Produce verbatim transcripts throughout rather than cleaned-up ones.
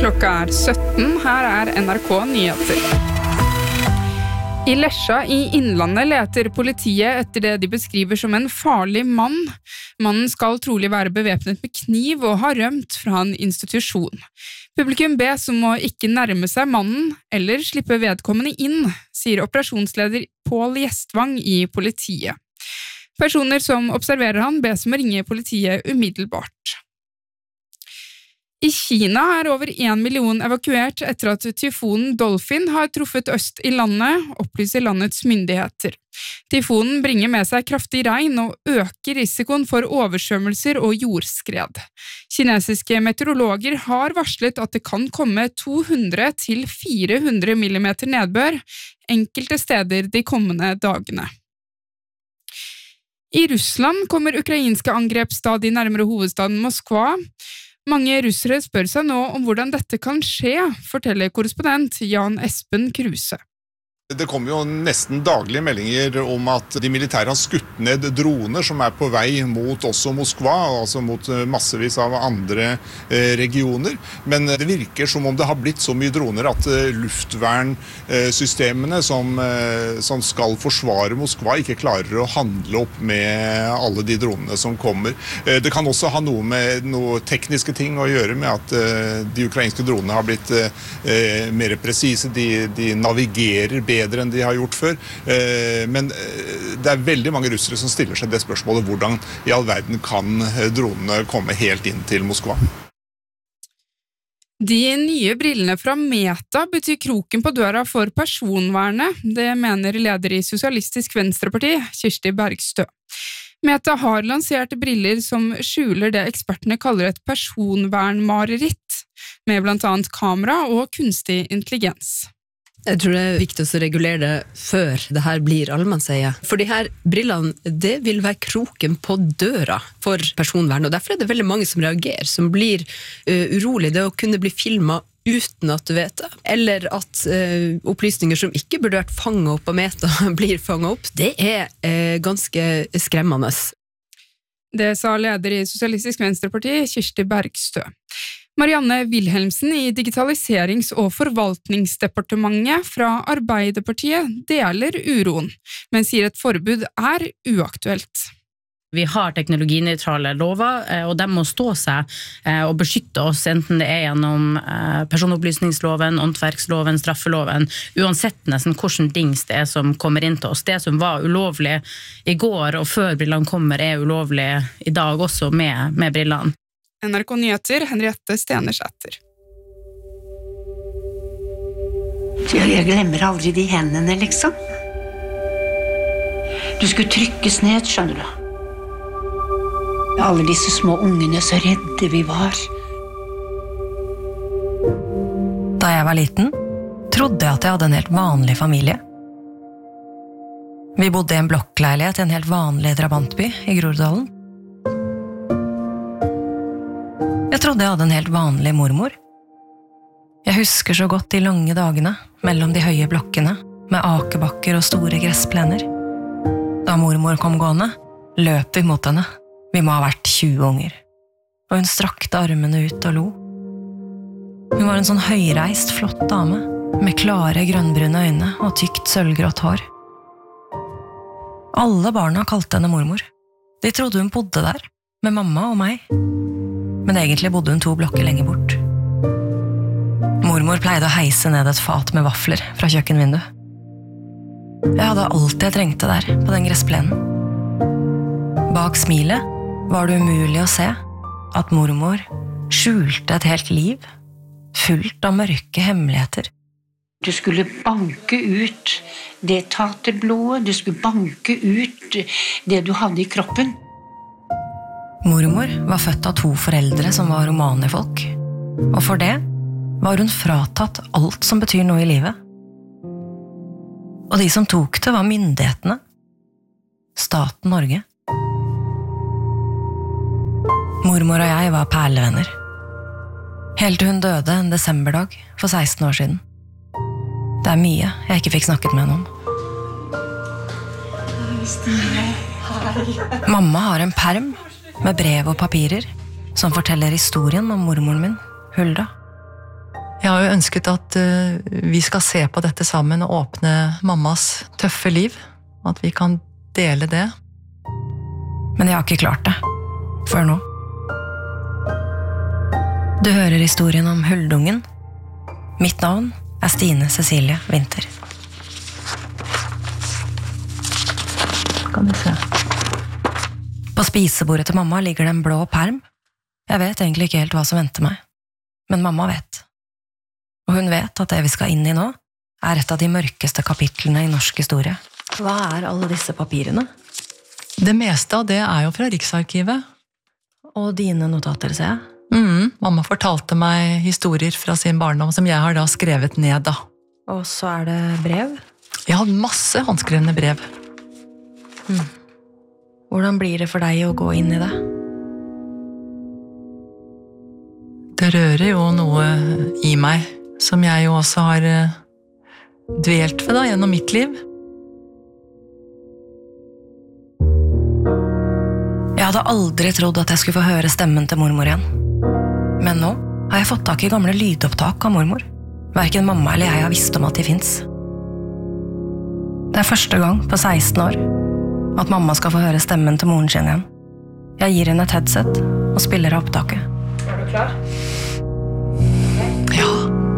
Klokka er sytten, her er N R K Nyheter. I Lesja i Innlandet leter politiet etter det de beskriver som en farlig mann. Mannen skal trolig være bevæpnet med kniv og ha rømt fra en institusjon. Publikum bes om å ikke nærme seg mannen eller slippe vedkommende inn, sier operasjonsleder Pål Gjestvang i politiet. Personer som observerer han bes om å ringe politiet umiddelbart. I Kina er over en million evakuert etter at tyfonen Dolphin har truffet øst i landet, opplyser landets myndigheter. Tyfonen bringer med seg kraftig regn og øker risikoen for oversvømmelser og jordskred. Kinesiske meteorologer har varslet at det kan komme to hundre til fire hundre millimeter nedbør enkelte steder de kommende dagene. I Russland kommer ukrainske angrep stadig nærmere hovedstaden Moskva. Mange russere spør seg nå om hvordan dette kan skje, forteller korrespondent Jan Espen Kruse. Det kommer jo nesten daglige meldinger om at de militære har skutt ned droner som er på vei mot også Moskva, altså mot massevis av andre regioner. Men det virker som om det har blitt så mye droner at luftvernsystemene som, som skal forsvare Moskva ikke klarer å handle opp med alle de dronene som kommer. Det kan også ha noe med noe tekniske ting å gjøre med at de ukrainske dronene har blitt mer presise, de, de navigerer bedre bedre enn de har gjort før, men det er veldig mange russere som stiller seg det spørsmålet hvordan i all verden kan dronene komme helt inn til Moskva. De nye brillene fra Meta betyr kroken på døra for personvernet, det mener leder i Sosialistisk Venstreparti, Kirsti Bergstø. Meta har lansert briller som skjuler det ekspertene kaller et personvernmareritt, med blant annet kamera og kunstig intelligens. Jeg tror det er viktig å regulere det før det her blir allmannseie. For de her brillene, det vil være kroken på døra for personvern, og derfor er det veldig mange som reagerer, som blir uh, urolig. Det å kunne bli filmet uten at du vet det, eller at uh, opplysninger som ikke burde vært fanget opp av Meta blir fanget opp, det er uh, ganske skremmende. Det sa leder i Sosialistisk Venstreparti, Kirsti Bergstø. Marianne Wilhelmsen i Digitaliserings- og Forvaltningsdepartementet fra Arbeiderpartiet deler uroen, men sier et forbud er uaktuelt. Vi har teknologinøytrale lover, og de må stå seg og beskytte oss, enten det er gjennom personopplysningsloven, åndsverksloven, straffeloven, uansett nesten hvordan dings det er som kommer inn til oss. Det som var ulovlig i går og før brillene kommer er ulovlig i dag også med, med brillene. N R K Nyheter, Henriette Stenersæter. Jeg glemmer aldri de hendene, liksom. Du skulle trykkes ned, skjønner du. Alle disse små ungene, så redde vi var. Da jeg var liten, trodde jeg at jeg hadde en helt vanlig familie. Vi bodde i en blokkleilighet i en helt vanlig drabantby i Groruddalen. Jeg trodde jeg hadde en helt vanlig mormor. Jeg husker så godt de lange dagene mellom de høye blokkene, med akebakker og store gressplener. Da mormor kom gående, løp vi mot henne. Vi må ha vært tjue unger. Og hun strakte armene ut og lo. Hun var en sånn høyreist, flott dame, med klare grønnbrune øyne og tykt sølvgrått hår. Alle barna kalte henne mormor. De trodde hun bodde der, med mamma og meg. Men egentlig bodde hun to blokker lenger bort. Mormor pleide å heise ned et fat med vafler fra kjøkkenvinduet. Jeg hadde alt jeg trengte der, på den gressplenen. Bak smilet var det umulig å se at mormor skjulte et helt liv, fullt av mørke hemmeligheter. Du skulle banke ut det taterblodet, du skulle banke ut det du hadde i kroppen. Mormor var født av to foreldre som var romanifolk, og for det var hun fratatt alt som betyr noe i livet. Og de som tok det var myndighetene, staten Norge. Mormor og jeg var perlevenner, helt til hun døde en desemberdag for seksten år siden. Det er mye jeg ikke fikk snakket med henne om. Mamma har en perm med brev og papirer som forteller historien om mormoren min, Hulda. Jeg har jo ønsket at uh, vi skal se på dette sammen og åpne mammas tøffe liv. At vi kan dele det. Men jeg har ikke klart det. Før nå. Du hører historien om Huldungen. Mitt navn er Stine Cecilie Winther. Kan vi se. På spisebordet til mamma ligger det en blå perm. Jeg vet egentlig ikke helt hva som venter meg. Men mamma vet. Og hun vet at det vi skal inn i nå, er et av de mørkeste kapitlene i norsk historie. Hva er alle disse papirene? Det meste av det er jo fra Riksarkivet. Og dine notater, ser jeg. Mm, mamma fortalte meg historier fra sin barndom som jeg har da skrevet ned da. Og så er det brev? Jeg har masse håndskrevne brev. Mm. Hvordan blir det for deg å gå inn i det? Det rører jo noe i meg, som jeg jo også har dvelt ved da, gjennom mitt liv. Jeg hadde aldri trodd at jeg skulle få høre stemmen til mormor igjen. Men nå har jeg fått tak i gamle lydopptak av mormor. Hverken mamma eller jeg har visst om at de finnes. Det er første gang på seksten år at mamma skal få høre stemmen til moren sin igjen. Jeg gir henne et headset og spiller av opptaket. Er du klar? Ja.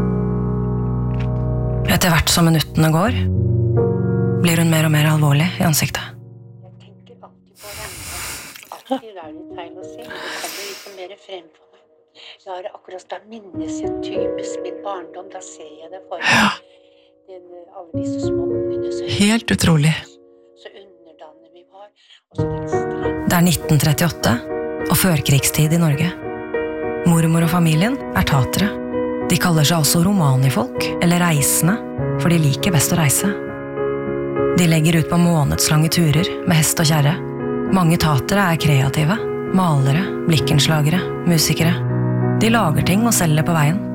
Etter hvert som minuttene går, blir hun mer og mer alvorlig i ansiktet. Jeg tenker alltid på henne. Alltid er det feil å se. Det kommer liksom mer frem for meg. Jeg har akkurat da minnes jeg typisk min barndom. Da ser jeg det for meg. Ja. Den, alle disse små ungene. Så Helt utrolig. Så underdannet vi var. Og så den streng. Det er nitten trettiåtte og førkrigstid i Norge. Mormor og familien er tatere. De kaller seg også romanifolk, eller reisende, for de liker best å reise. De legger ut på månedslange turer med hest og kjerre. Mange tatere er kreative, malere, blikkenslagere, musikere. De lager ting og selger på veien.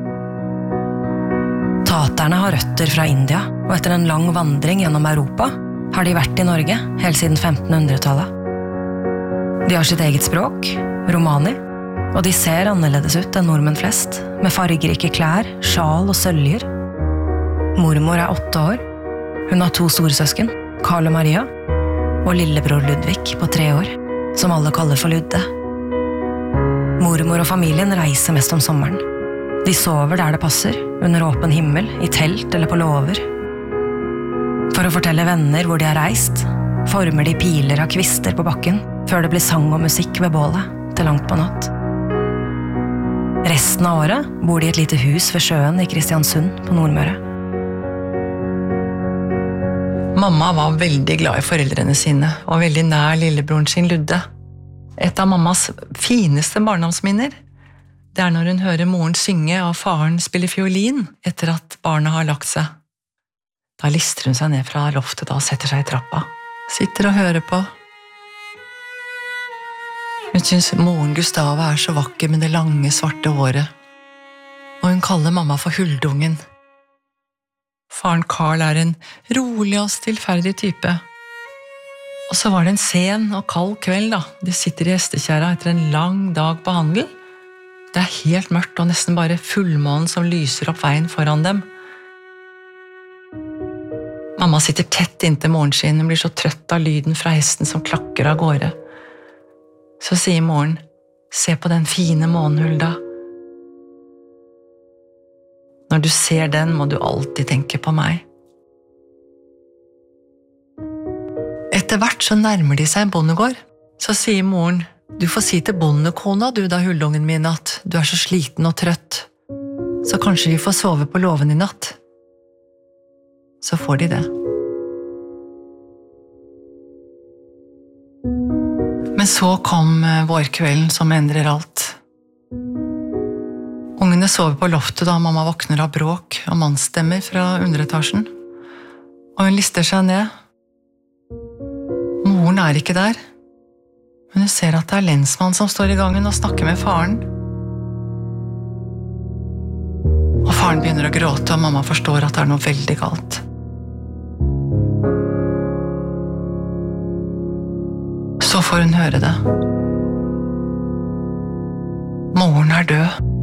Taterne har røtter fra India, og etter en lang vandring gjennom Europa har de vært i Norge helt siden femtenhundretallet. De har sitt eget språk, romani, og de ser annerledes ut enn nordmenn flest, med fargerike klær, sjal og søljer. Mormor er åtte år. Hun har to storesøsken, Karl og Maria, og lillebror Ludvig på tre år, som alle kaller for Ludde. Mormor og familien reiser mest om sommeren. De sover der det passer, under åpen himmel, i telt eller på låver. For å fortelle venner hvor de har reist, former de piler av kvister på bakken, før det blir sang og musikk ved bålet, til langt på natt. Resten av året bor de i et lite hus ved sjøen i Kristiansund på Nordmøre. Mamma var veldig glad i foreldrene sine, og veldig nær lillebroren sin Ludde. Et av mammas fineste barndomsminner, det er når hun hører moren synge og faren spille fiolin etter at barna har lagt seg. Da lister hun seg ned fra loftet og setter seg i trappa. Sitter og hører på. Hun synes moren Gustava er så vakker med det lange, svarte håret. Og hun kaller mamma for Huldungen. Faren Karl er en rolig og stillferdig type. Og så var det en sen og kald kveld da. De sitter i hestekjerra etter en lang dag på handel. Det er helt mørkt og nesten bare fullmånen som lyser opp veien foran dem. Mamma sitter tett inntil moren sin. Hun blir så trøtt av lyden fra hesten som klakker av gårde. Så sier moren, se på den fine månen, Hulda. Når du ser den, må du alltid tenke på meg. Etter hvert så nærmer de seg en bondegård. Så sier moren, du får si til bondekona du da, Huldungen min, at du er så sliten og trøtt. Så kanskje vi får sove på låven i natt. Så får de det. Men så kom vårkvelden som endrer alt. Ungene sover på loftet da mamma våkner av bråk og mannsstemmer fra underetasjen. Og hun lister seg ned. Moren er ikke der. Men hun ser at det er lensmann som står i gangen og snakker med faren. Og faren begynner å gråte, og mamma forstår at det er noe veldig galt. Så får hun høre det. Moren er død.